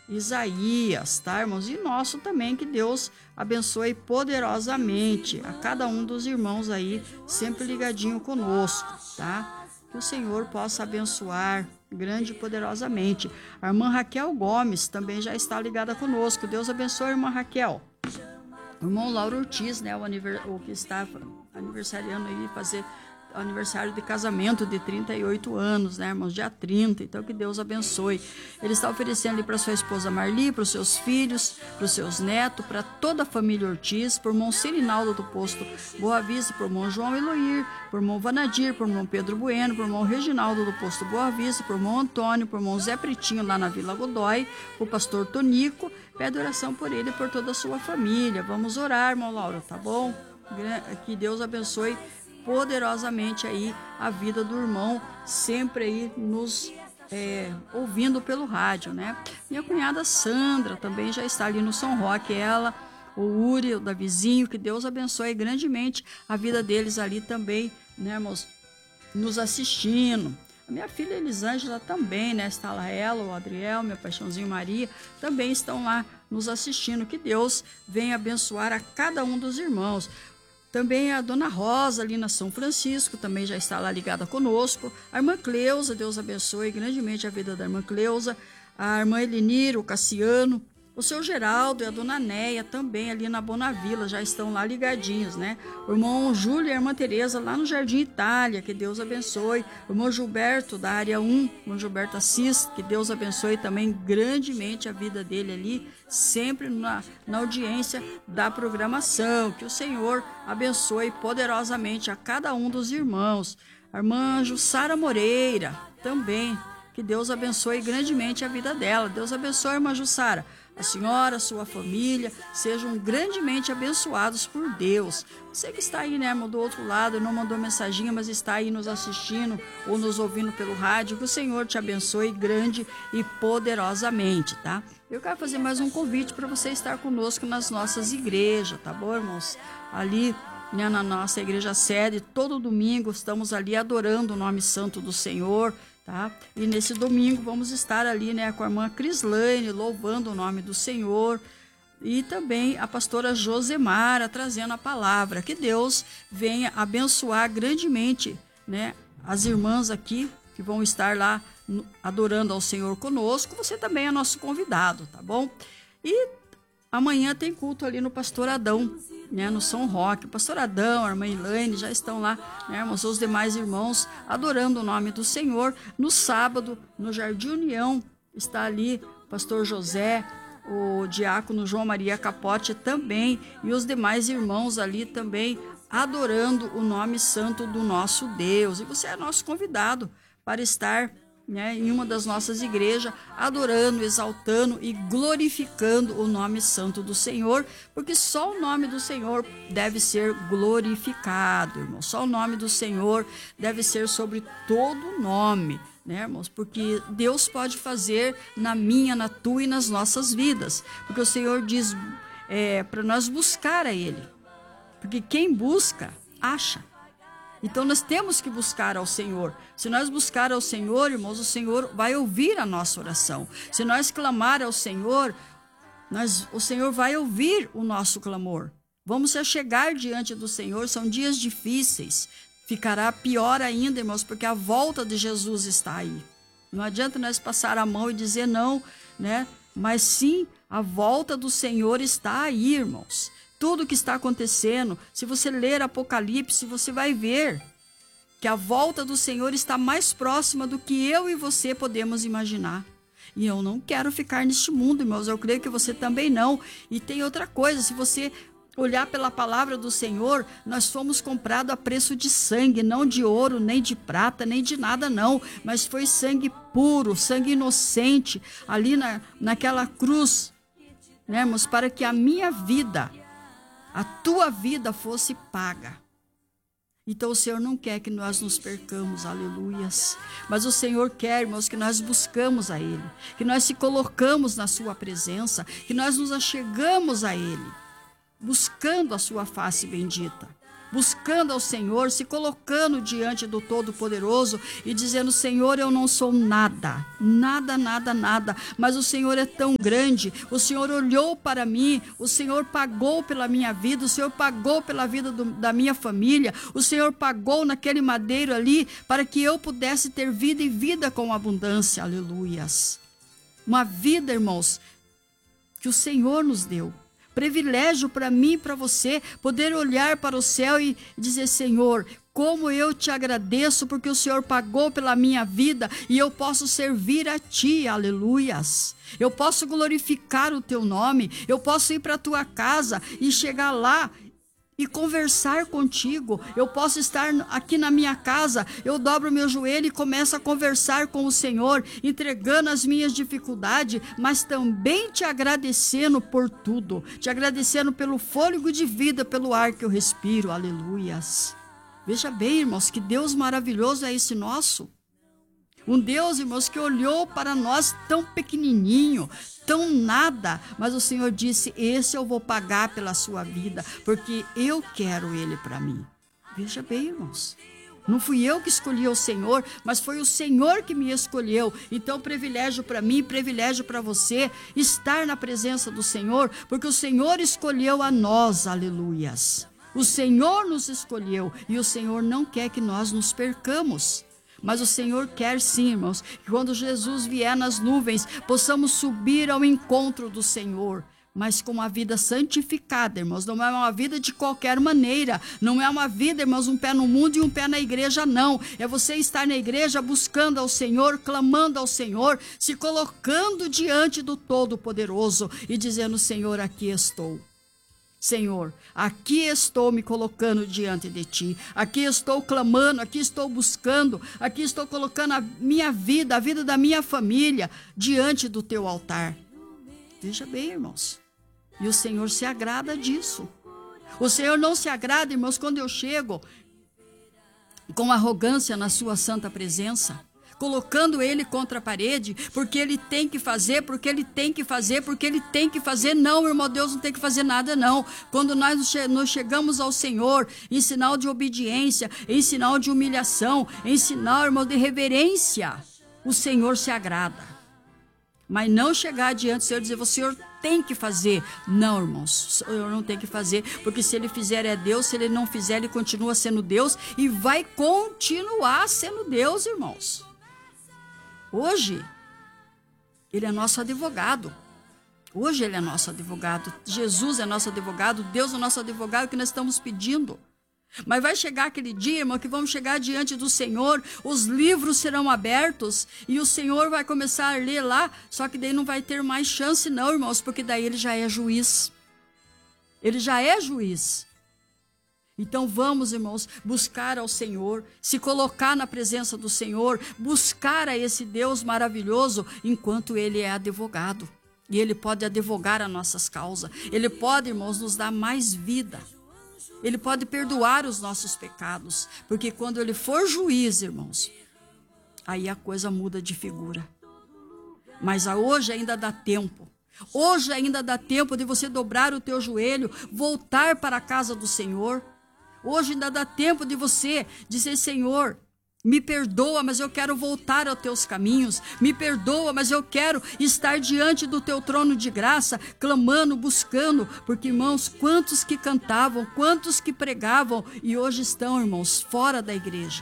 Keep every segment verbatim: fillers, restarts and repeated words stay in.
Isaías, tá, irmãos? E nosso também, que Deus abençoe poderosamente a cada um dos irmãos aí, sempre ligadinho conosco, tá? Que o Senhor possa abençoar grande e poderosamente. A irmã Raquel Gomes também já está ligada conosco. Deus abençoe a irmã Raquel. O irmão Lauro Ortiz, né, o, aniver... o que está aniversariando aí, fazer aniversário de casamento de trinta e oito anos, né, irmãos? Dia trinta, então que Deus abençoe. Ele está oferecendo ali para sua esposa Marli, para os seus filhos, para os seus netos, para toda a família Ortiz, por irmão Serinaldo do posto Boa Vista, por irmão João Eloir, por irmão Vanadir, por irmão Pedro Bueno, por irmão Reginaldo do posto Boa Vista, por irmão Antônio, por irmão Zé Pretinho lá na Vila Godói, por pastor Tonico. Pede oração por ele e por toda a sua família. Vamos orar, irmão Lauro, tá bom? Que Deus abençoe poderosamente aí a vida do irmão, sempre aí nos é, ouvindo pelo rádio, né? Minha cunhada Sandra também já está ali no São Roque, ela, o Uri, o Davizinho, que Deus abençoe grandemente a vida deles ali também, né, irmãos, nos assistindo. A minha filha Elisângela também, né? Está lá ela, o Adriel, meu paixãozinho Maria, também estão lá nos assistindo. Que Deus venha abençoar a cada um dos irmãos. Também a dona Rosa, ali na São Francisco, também já está lá ligada conosco. A irmã Cleusa, Deus abençoe grandemente a vida da irmã Cleusa. A irmã Elenir, o Cassiano, o seu Geraldo e a dona Néia, também ali na Bonavila, já estão lá ligadinhos, né? O irmão Júlio e a irmã Tereza, lá no Jardim Itália, que Deus abençoe. O irmão Gilberto, da área um, o irmão Gilberto Assis, que Deus abençoe também grandemente a vida dele ali, sempre na, na audiência da programação. Que o Senhor abençoe poderosamente a cada um dos irmãos. A irmã Jussara Moreira, também, que Deus abençoe grandemente a vida dela. Deus abençoe, irmã Jussara. A senhora, a sua família, sejam grandemente abençoados por Deus. Você que está aí, né, irmão, do outro lado, não mandou mensaginha, mas está aí nos assistindo ou nos ouvindo pelo rádio, que o Senhor te abençoe grande e poderosamente, tá? Eu quero fazer mais um convite para você estar conosco nas nossas igrejas, tá bom, irmãos? Ali, né, na nossa igreja sede, todo domingo estamos ali adorando o nome santo do Senhor, tá? E nesse domingo vamos estar ali, né, com a irmã Crislane, louvando o nome do Senhor, e também a pastora Josemara trazendo a palavra. Que Deus venha abençoar grandemente, né, as irmãs aqui que vão estar lá adorando ao Senhor conosco. Você também é nosso convidado, tá bom? E amanhã tem culto ali no Pastor Adão, né, no São Roque. O pastor Adão, a irmã Elaine já estão lá, né, irmãos, os demais irmãos adorando o nome do Senhor. No sábado, no Jardim União, está ali o pastor José, o diácono João Maria Capote também, e os demais irmãos ali também adorando o nome santo do nosso Deus. E você é nosso convidado para estar, né, em uma das nossas igrejas, adorando, exaltando e glorificando o nome santo do Senhor, porque só o nome do Senhor deve ser glorificado, irmão. Só o nome do Senhor deve ser sobre todo nome, né, irmãos? Porque Deus pode fazer na minha, na tua e nas nossas vidas, porque o Senhor diz é, para nós buscar a Ele, porque quem busca, acha. Então nós temos que buscar ao Senhor. Se nós buscar ao Senhor, irmãos, o Senhor vai ouvir a nossa oração. Se nós clamar ao Senhor, nós, o Senhor vai ouvir o nosso clamor. Vamos se achegar diante do Senhor. São dias difíceis. Ficará pior ainda, irmãos, porque a volta de Jesus está aí. Não adianta nós passar a mão e dizer não, né? Mas sim, a volta do Senhor está aí, irmãos. Tudo que está acontecendo, se você ler Apocalipse, você vai ver que a volta do Senhor está mais próxima do que eu e você podemos imaginar. E eu não quero ficar neste mundo, irmãos, eu creio que você também não. E tem outra coisa, se você olhar pela palavra do Senhor, nós fomos comprados a preço de sangue, não de ouro, nem de prata, nem de nada não, mas foi sangue puro, sangue inocente, ali na, naquela cruz, né, irmãos, para que a minha vida, a tua vida fosse paga. Então o Senhor não quer que nós nos percamos, aleluias. Mas o Senhor quer, irmãos, que nós buscamos a Ele, que nós se colocamos na sua presença, que nós nos achegamos a Ele, buscando a sua face bendita. buscando ao Senhor, se colocando diante do Todo-Poderoso e dizendo: Senhor, eu não sou nada, nada, nada, nada, mas o Senhor é tão grande, o Senhor olhou para mim, o Senhor pagou pela minha vida, o Senhor pagou pela vida do, da minha família, o Senhor pagou naquele madeiro ali para que eu pudesse ter vida e vida com abundância, aleluias. Uma vida, irmãos, que o Senhor nos deu. Privilégio para mim e para você poder olhar para o céu e dizer: Senhor, como eu te agradeço porque o Senhor pagou pela minha vida e eu posso servir a Ti, aleluias. Eu posso glorificar o Teu nome, eu posso ir para a Tua casa e chegar lá e conversar contigo. Eu posso estar aqui na minha casa, eu dobro meu joelho e começo a conversar com o Senhor, entregando as minhas dificuldades, mas também te agradecendo por tudo, te agradecendo pelo fôlego de vida, pelo ar que eu respiro, aleluias. Veja bem, irmãos, que Deus maravilhoso é esse nosso. Um Deus, irmãos, que olhou para nós tão pequenininho, tão nada, mas o Senhor disse: esse eu vou pagar pela sua vida, porque eu quero ele para mim. Veja bem, irmãos, não fui eu que escolhi o Senhor, mas foi o Senhor que me escolheu. Então, privilégio para mim, privilégio para você, estar na presença do Senhor, porque o Senhor escolheu a nós, aleluias. O Senhor nos escolheu e o Senhor não quer que nós nos percamos. Mas o Senhor quer sim, irmãos, que quando Jesus vier nas nuvens, possamos subir ao encontro do Senhor, mas com uma vida santificada, irmãos. Não é uma vida de qualquer maneira, não é uma vida, irmãos, um pé no mundo e um pé na igreja, não. É você estar na igreja buscando ao Senhor, clamando ao Senhor, se colocando diante do Todo-Poderoso e dizendo: Senhor, aqui estou. Senhor, aqui estou me colocando diante de Ti, aqui estou clamando, aqui estou buscando, aqui estou colocando a minha vida, a vida da minha família diante do Teu altar. Veja bem, irmãos, e o Senhor se agrada disso. O Senhor não se agrada, irmãos, quando eu chego com arrogância na Sua santa presença, colocando ele contra a parede, porque ele tem que fazer, porque ele tem que fazer, porque ele tem que fazer. Não, irmão, Deus não tem que fazer nada, não. Quando nós nos chegamos ao Senhor em sinal de obediência, em sinal de humilhação, em sinal, irmão, de reverência, o Senhor se agrada. Mas não chegar diante do Senhor e dizer: o Senhor tem que fazer. Não, irmãos, o Senhor não tem que fazer, porque se ele fizer é Deus, se ele não fizer ele continua sendo Deus e vai continuar sendo Deus, irmãos. Hoje, ele é nosso advogado. Hoje ele é nosso advogado. Jesus é nosso advogado. Deus é nosso advogado, que nós estamos pedindo. Mas vai chegar aquele dia, irmão, que vamos chegar diante do Senhor, os livros serão abertos e o Senhor vai começar a ler lá, só que daí não vai ter mais chance não, irmãos, porque daí ele já é juiz. Ele já é juiz. Então vamos, irmãos, buscar ao Senhor, se colocar na presença do Senhor, buscar a esse Deus maravilhoso, enquanto Ele é advogado. E Ele pode advogar as nossas causas. Ele pode, irmãos, nos dar mais vida. Ele pode perdoar os nossos pecados. Porque quando Ele for juiz, irmãos, aí a coisa muda de figura. Mas hoje ainda dá tempo. Hoje ainda dá tempo de você dobrar o teu joelho, voltar para a casa do Senhor. Hoje ainda dá tempo de você dizer: Senhor, me perdoa, mas eu quero voltar aos teus caminhos. Me perdoa, mas eu quero estar diante do teu trono de graça, clamando, buscando. Porque, irmãos, quantos que cantavam, quantos que pregavam e hoje estão, irmãos, fora da igreja.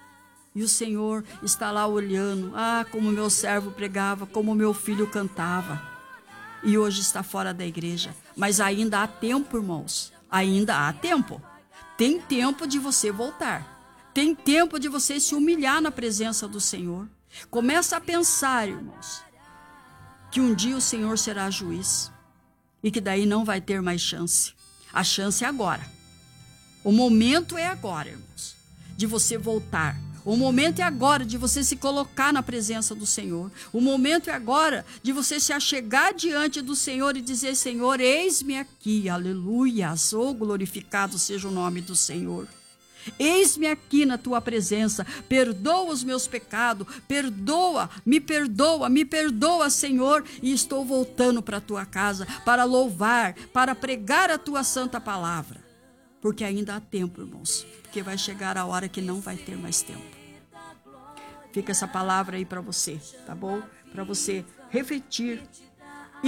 E o Senhor está lá olhando: ah, como meu servo pregava, como meu filho cantava. E hoje está fora da igreja. Mas ainda há tempo, irmãos, ainda há tempo. Tem tempo de você voltar. Tem tempo de você se humilhar na presença do Senhor. Começa a pensar, irmãos, que um dia o Senhor será juiz. E que daí não vai ter mais chance. A chance é agora. O momento é agora, irmãos, de você voltar. O momento é agora de você se colocar na presença do Senhor. O momento é agora de você se achegar diante do Senhor e dizer: Senhor, eis-me aqui, aleluia, oh, glorificado seja o nome do Senhor. Eis-me aqui na tua presença, perdoa os meus pecados, perdoa, me perdoa, me perdoa, Senhor, e estou voltando para a tua casa para louvar, para pregar a tua santa palavra. porque ainda há tempo, irmãos, porque vai chegar a hora que não vai ter mais tempo. Fica essa palavra aí para você, tá bom? Para você refletir